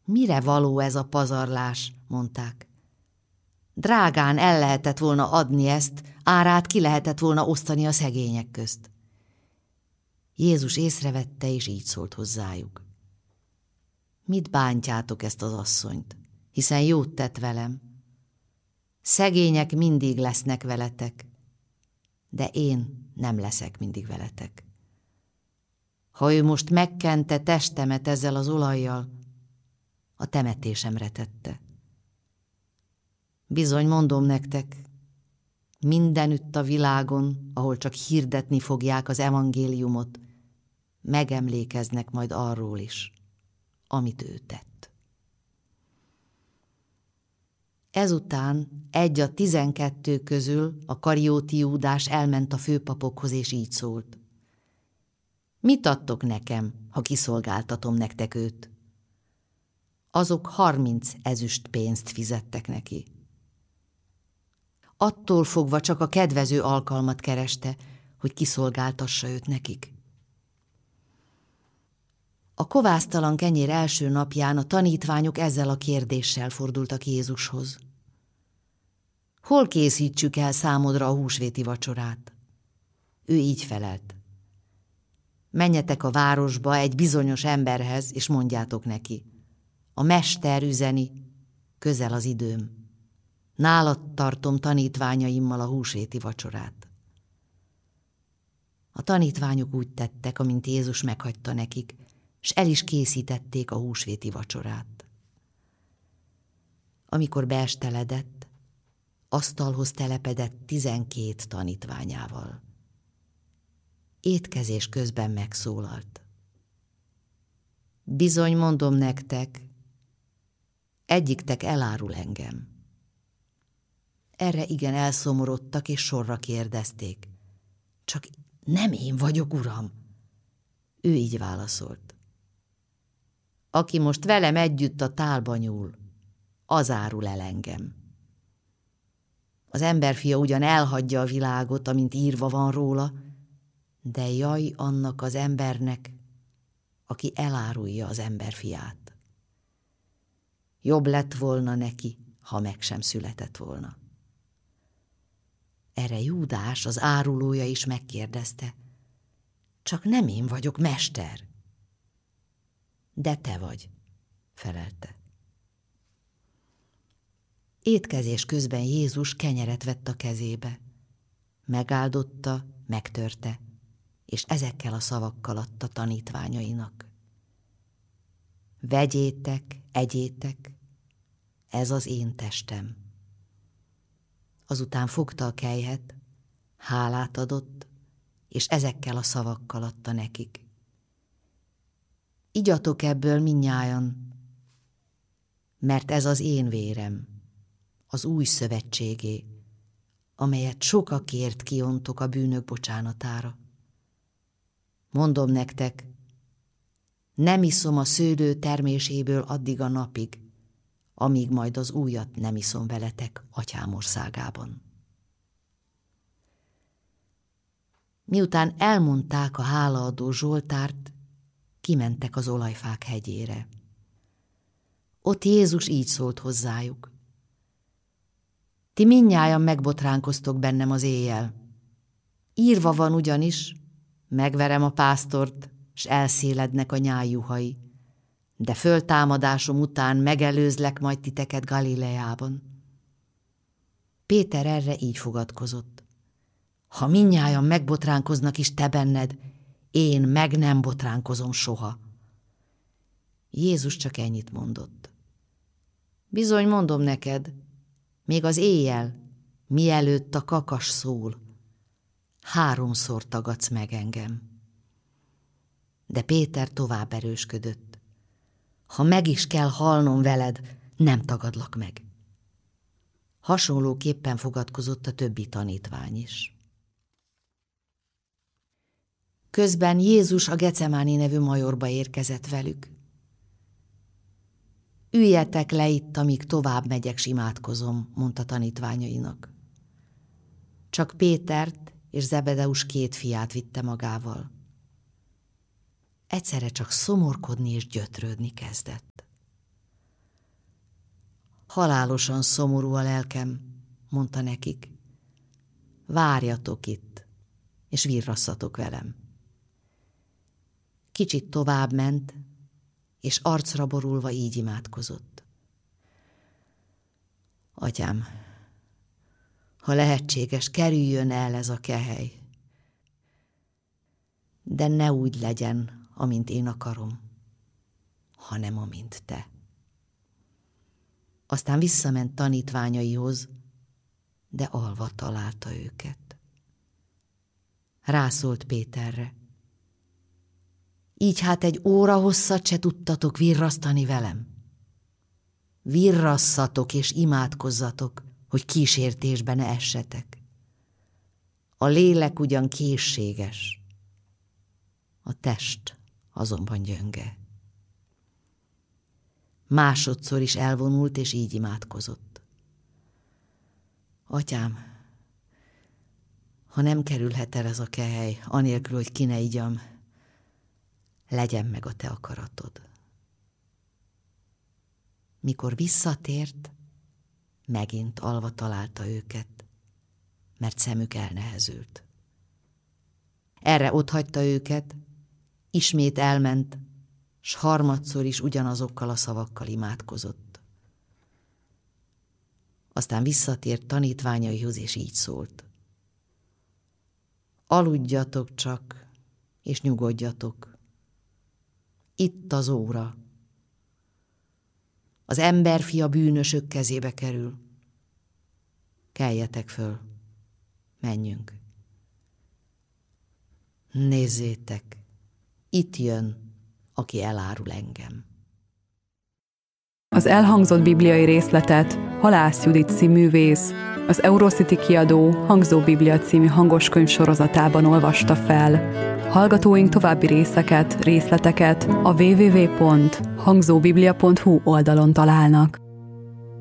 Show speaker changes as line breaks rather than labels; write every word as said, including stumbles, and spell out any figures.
Mire való ez a pazarlás, mondták. Drágán el lehetett volna adni ezt, árát ki lehetett volna osztani a szegények közt. Jézus észrevette, és így szólt hozzájuk. Mit bántjátok ezt az asszonyt, hiszen jót tett velem? Szegények mindig lesznek veletek, de én nem leszek mindig veletek. Ha ő most megkente testemet ezzel az olajjal, a temetésemre tette. Bizony mondom nektek, mindenütt a világon, ahol csak hirdetni fogják az evangéliumot, megemlékeznek majd arról is, amit ő tett. Ezután egy a tizenkettő közül, a Karióti Júdás elment a főpapokhoz, és így szólt. Mit adtok nekem, ha kiszolgáltatom nektek őt? Azok harminc ezüst pénzt fizettek neki. Attól fogva csak a kedvező alkalmat kereste, hogy kiszolgáltassa őt nekik. A kovásztalan kenyér első napján a tanítványok ezzel a kérdéssel fordultak Jézushoz. Hol készítsük el számodra a húsvéti vacsorát? Ő így felelt. Menjetek a városba egy bizonyos emberhez, és mondjátok neki. A mester üzeni, közel az időm. Nálad tartom tanítványaimmal a húsvéti vacsorát. A tanítványok úgy tettek, amint Jézus meghagyta nekik, és el is készítették a húsvéti vacsorát. Amikor beesteledett, asztalhoz telepedett tizenkét tanítványával. Étkezés közben megszólalt. Bizony mondom nektek, egyiktek elárul engem. Erre igen elszomorodtak, és sorra kérdezték. Csak nem én vagyok, uram. Ő így válaszolt. Aki most velem együtt a tálba nyúl, az árul el engem. Az emberfia ugyan elhagyja a világot, amint írva van róla, de jaj annak az embernek, aki elárulja az emberfiát. Jobb lett volna neki, ha meg sem született volna. Erre Júdás, az árulója is megkérdezte. Csak nem én vagyok, mester. De te vagy, felelte. Étkezés közben Jézus kenyeret vett a kezébe. Megáldotta, megtörte, és ezekkel a szavakkal adta tanítványainak. Vegyétek, egyétek, ez az én testem. Azután fogta a kelyhet, hálát adott, és ezekkel a szavakkal adta nekik. Igyatok ebből mindnyájan, mert ez az én vérem, az új szövetségé, amelyet sokakért kiontok a bűnök bocsánatára. Mondom nektek, nem iszom a szőlő terméséből addig a napig, amíg majd az újat nem iszom veletek Atyám országában. Miután elmondták a hálaadó Zsoltárt, kimentek az olajfák hegyére. Ott Jézus így szólt hozzájuk. Ti mindnyájan megbotránkoztok bennem az éjjel. Írva van ugyanis, megverem a pásztort, s elszélednek a nyájjuhai, de föltámadásom után megelőzlek majd titeket Galileában. Péter erre így fogadkozott. Ha mindnyájan megbotránkoznak is te benned, én meg nem botránkozom soha. Jézus csak ennyit mondott. Bizony mondom neked, még az éjjel, mielőtt a kakas szól, háromszor tagadsz meg engem. De Péter tovább erősködött. Ha meg is kell halnom veled, nem tagadlak meg. Hasonlóképpen fogadkozott a többi tanítvány is. Közben Jézus a Gecemáni nevű majorba érkezett velük. Üljetek le itt, amíg tovább megyek, s imádkozom, mondta tanítványainak. Csak Pétert és Zebedeus két fiát vitte magával. Egyszerre csak szomorkodni és gyötrődni kezdett. Halálosan szomorú a lelkem, mondta nekik. Várjatok itt, és virrasszatok velem. Kicsit tovább ment, és arcra borulva így imádkozott. Atyám, ha lehetséges, kerüljön el ez a kehely, de ne úgy legyen, amint én akarom, hanem amint te. Aztán visszament tanítványaihoz, de alva találta őket. Rászólt Péterre. Így hát egy óra hosszat se tudtatok virrasztani velem. Virrasszatok és imádkozzatok, hogy kísértésbe ne essetek. A lélek ugyan készséges, a test azonban gyönge. Másodszor is elvonult, és így imádkozott. Atyám, ha nem kerülhet el ez a kehely, anélkül, hogy ki ne igyam, legyen meg a te akaratod. Mikor visszatért, megint alva találta őket, mert szemük elnehezült. Erre otthagyta őket, ismét elment, s harmadszor is ugyanazokkal a szavakkal imádkozott. Aztán visszatért tanítványaihoz, és így szólt. Aludjatok csak, és nyugodjatok. Itt az óra. Az emberfia bűnösök kezébe kerül. Keljetek föl, menjünk. Nézzétek, itt jön, aki elárul engem.
Az elhangzott bibliai részletet Halász Judit színművész, az Eurocity kiadó Hangzó Biblia című hangoskönyv sorozatában olvasta fel. Hallgatóink további részeket, részleteket a double-u double-u double-u pont hangzóbiblia pont hu oldalon találnak.